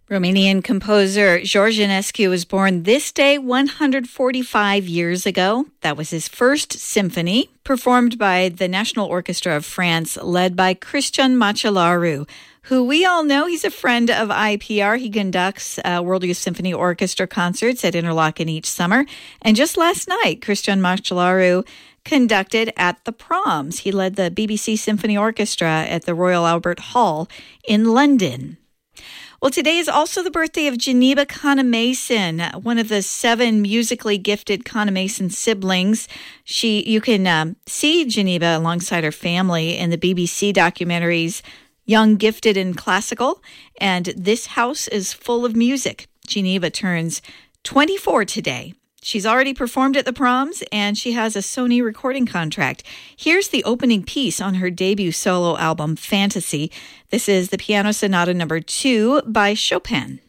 Romanian composer George Enescu was born this day 145 years ago. That was his first symphony, performed by the National Orchestra of France, led by Cristian Macelaru, who we all know. He's a friend of IPR. He conducts World Youth Symphony Orchestra concerts at Interlaken each summer. And just last night, Cristian Macelaru conducted at the Proms. He led the BBC Symphony Orchestra at the Royal Albert Hall in London. Well, today is also the birthday of Geneva Conner-Mason, one of the 7 musically gifted Conner-Mason siblings. You can see Geneva alongside her family in the BBC documentaries Young, Gifted, and Classical, and This House is Full of Music. Geneva turns 24 today. She's already performed at the Proms, and she has a Sony recording contract. Here's the opening piece on her debut solo album, Fantasy. This is the Piano Sonata No. 2 by Chopin.